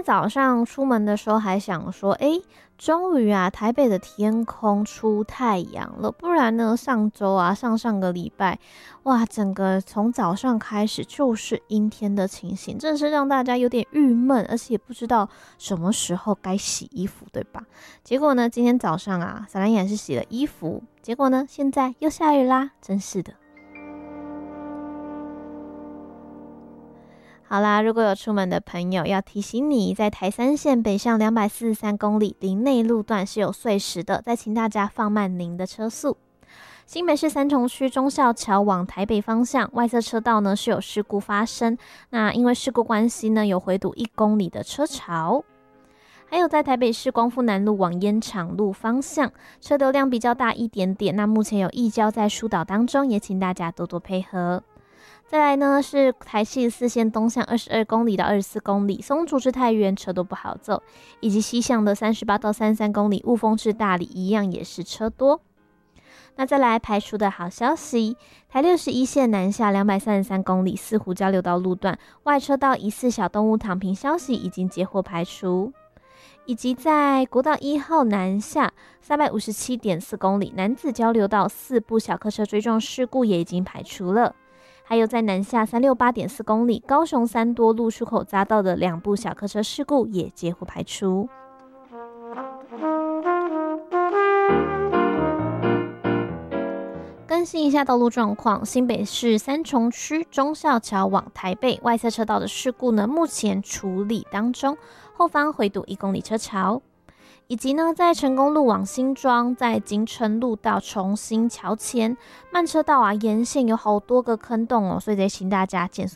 天早上出门的时候还想说，终于啊，台北的天空出太阳了，不然呢，上周啊，上个礼拜，哇，整个从早上开始就是阴天的情形，真的是让大家有点郁闷，而且也不知道什么时候该洗衣服，对吧？结果呢，今天早上啊，小兰也是洗了衣服，结果呢，现在又下雨啦，真是的。好啦，如果有出门的朋友，要提醒你，在台三线北上243公里林内路段是有碎石的，再请大家放慢您的车速。新北市三重区忠孝桥往台北方向外侧车道呢是有事故发生，那因为事故关系呢，有回堵1公里的车潮。还有在台北市光复南路往烟厂路方向，车流量比较大一点点，那目前有异交在疏导当中，也请大家多多配合。再来呢是台74线东向22公里到24公里，松竹至太原车都不好走，以及西向的38到33公里，雾峰至大里一样也是车多。那再来排除的好消息，台61线南下233公里四湖交流道路段外车道疑似小动物躺平消息已经截获排除，以及在国道1号南下357.4公里男子交流道4部小客车追撞事故也已经排除了。还有在南下368.4公里高雄三多路出口匝道的2部小客车事故也截获排除。更新一下道路状况，新北市三重区忠孝桥往台北外侧车道的事故呢，目前处理当中，后方回堵1公里车潮。以及呢，在成功路往新庄，在金城路到重新桥前慢车道啊，沿线有好多个坑洞哦，所以得请大家减速